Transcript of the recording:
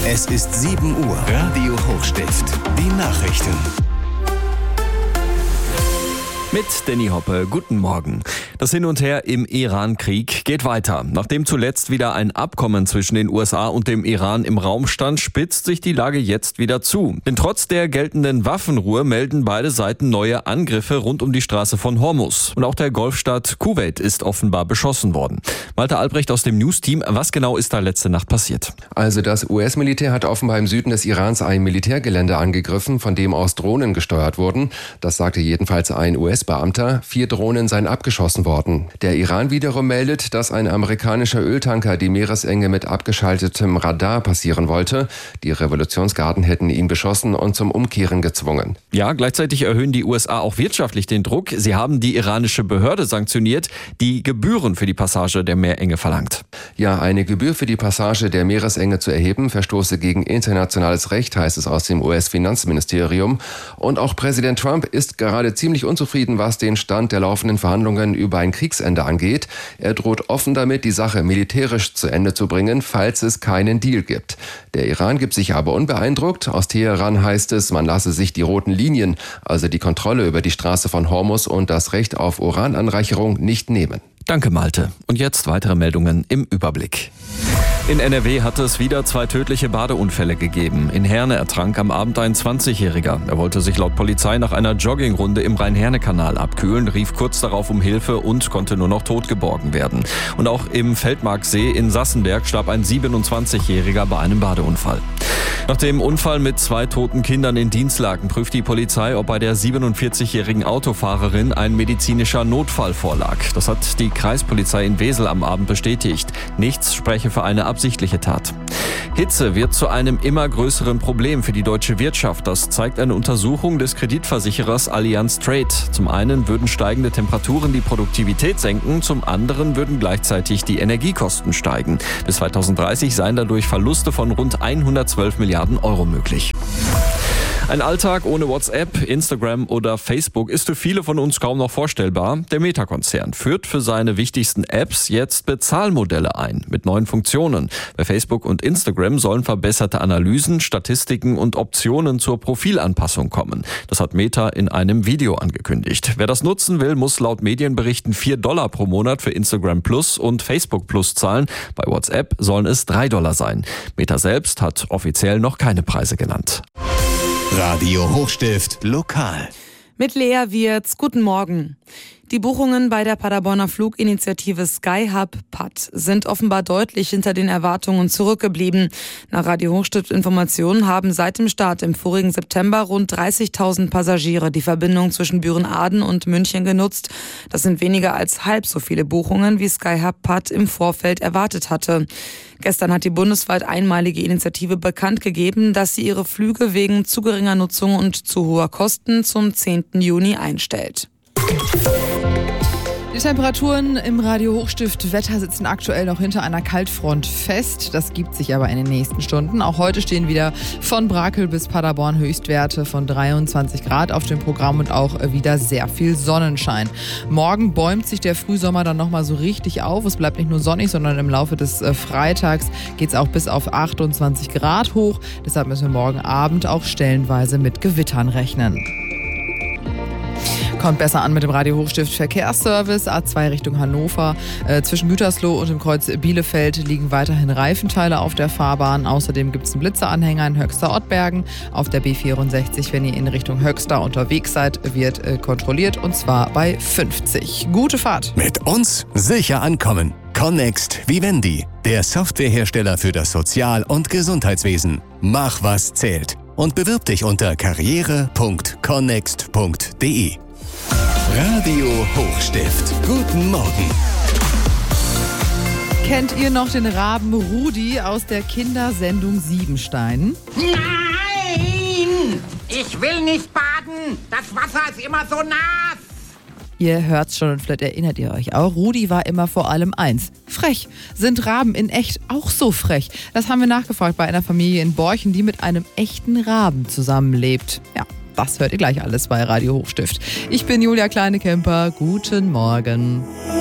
Es ist 7 Uhr. Radio Hochstift. Die Nachrichten. Mit Danny Hoppe, guten Morgen. Das Hin und Her im Iran-Krieg geht weiter. Nachdem zuletzt wieder ein Abkommen zwischen den USA und dem Iran im Raum stand, spitzt sich die Lage jetzt wieder zu. Denn trotz der geltenden Waffenruhe melden beide Seiten neue Angriffe rund um die Straße von Hormuz. Und auch der Golfstaat Kuwait ist offenbar beschossen worden. Malte Albrecht aus dem News-Team, was genau ist da letzte Nacht passiert? Also das US-Militär hat offenbar im Süden des Irans ein Militärgelände angegriffen, von dem aus Drohnen gesteuert wurden. Das sagte jedenfalls ein US-Beamter. 4 Drohnen seien abgeschossen worden. Der Iran wiederum meldet, dass ein amerikanischer Öltanker die Meeresenge mit abgeschaltetem Radar passieren wollte. Die Revolutionsgarden hätten ihn beschossen und zum Umkehren gezwungen. Ja, gleichzeitig erhöhen die USA auch wirtschaftlich den Druck. Sie haben die iranische Behörde sanktioniert, die Gebühren für die Passage der Meerenge verlangt. Ja, eine Gebühr für die Passage der Meeresenge zu erheben, verstoße gegen internationales Recht, heißt es aus dem US-Finanzministerium. Und auch Präsident Trump ist gerade ziemlich unzufrieden, was den Stand der laufenden Verhandlungen über ein Kriegsende angeht. Er droht offen damit, die Sache militärisch zu Ende zu bringen, falls es keinen Deal gibt. Der Iran gibt sich aber unbeeindruckt. Aus Teheran heißt es, man lasse sich die roten Linien, also die Kontrolle über die Straße von Hormuz und das Recht auf Urananreicherung, nicht nehmen. Danke, Malte. Und jetzt weitere Meldungen im Überblick. In NRW hat es wieder 2 tödliche Badeunfälle gegeben. In Herne ertrank am Abend ein 20-Jähriger. Er wollte sich laut Polizei nach einer Joggingrunde im Rhein-Herne-Kanal abkühlen, rief kurz darauf um Hilfe und konnte nur noch tot geborgen werden. Und auch im Feldmarksee in Sassenberg starb ein 27-Jähriger bei einem Badeunfall. Nach dem Unfall mit 2 toten Kindern in Dienstlaken prüft die Polizei, ob bei der 47-jährigen Autofahrerin ein medizinischer Notfall vorlag. Das hat die Kreispolizei in Wesel am Abend bestätigt. Nichts spreche für eine absichtliche Tat. Hitze wird zu einem immer größeren Problem für die deutsche Wirtschaft. Das zeigt eine Untersuchung des Kreditversicherers Allianz Trade. Zum einen würden steigende Temperaturen die Produktivität senken, zum anderen würden gleichzeitig die Energiekosten steigen. Bis 2030 seien dadurch Verluste von rund 112 Milliarden Euro möglich. Ein Alltag ohne WhatsApp, Instagram oder Facebook ist für viele von uns kaum noch vorstellbar. Der Meta-Konzern führt für seine wichtigsten Apps jetzt Bezahlmodelle ein mit neuen Funktionen. Bei Facebook und Instagram sollen verbesserte Analysen, Statistiken und Optionen zur Profilanpassung kommen. Das hat Meta in einem Video angekündigt. Wer das nutzen will, muss laut Medienberichten $4 pro Monat für Instagram Plus und Facebook Plus zahlen. Bei WhatsApp sollen es $3 sein. Meta selbst hat offiziell noch keine Preise genannt. Radio Hochstift lokal. Mit Lea Wirz, guten Morgen. Die Buchungen bei der Paderborner Fluginitiative Skyhub PAD sind offenbar deutlich hinter den Erwartungen zurückgeblieben. Nach Radio Hochstift Informationen haben seit dem Start im vorigen September rund 30.000 Passagiere die Verbindung zwischen Büren-Aden und München genutzt. Das sind weniger als halb so viele Buchungen, wie Skyhub PAD im Vorfeld erwartet hatte. Gestern hat die bundesweit einmalige Initiative bekannt gegeben, dass sie ihre Flüge wegen zu geringer Nutzung und zu hoher Kosten zum 10. Juni einstellt. Die Temperaturen im Radio Hochstift Wetter sitzen aktuell noch hinter einer Kaltfront fest. Das gibt sich aber in den nächsten Stunden. Auch heute stehen wieder von Brakel bis Paderborn Höchstwerte von 23 Grad auf dem Programm und auch wieder sehr viel Sonnenschein. Morgen bäumt sich der Frühsommer dann nochmal so richtig auf. Es bleibt nicht nur sonnig, sondern im Laufe des Freitags geht es auch bis auf 28 Grad hoch. Deshalb müssen wir morgen Abend auch stellenweise mit Gewittern rechnen. Kommt besser an mit dem Radio Hochstift Verkehrsservice. A2 Richtung Hannover. Zwischen Gütersloh und dem Kreuz Bielefeld liegen weiterhin Reifenteile auf der Fahrbahn. Außerdem gibt es einen Blitzeranhänger in Höxter-Ottbergen. Auf der B64, wenn ihr in Richtung Höxter unterwegs seid, wird kontrolliert und zwar bei 50. Gute Fahrt. Mit uns sicher ankommen. Connext Vivendi, der Softwarehersteller für das Sozial- und Gesundheitswesen. Mach, was zählt. Und bewirb dich unter karriere.connext.de. Radio Hochstift. Guten Morgen. Kennt ihr noch den Raben Rudi aus der Kindersendung Siebenstein? Nein! Ich will nicht baden! Das Wasser ist immer so nass! Ihr hört's schon und vielleicht erinnert ihr euch auch. Rudi war immer vor allem eins: frech. Sind Raben in echt auch so frech? Das haben wir nachgefragt bei einer Familie in Borchen, die mit einem echten Raben zusammenlebt. Ja, das hört ihr gleich alles bei Radio Hochstift. Ich bin Julia Kleinekemper. Guten Morgen.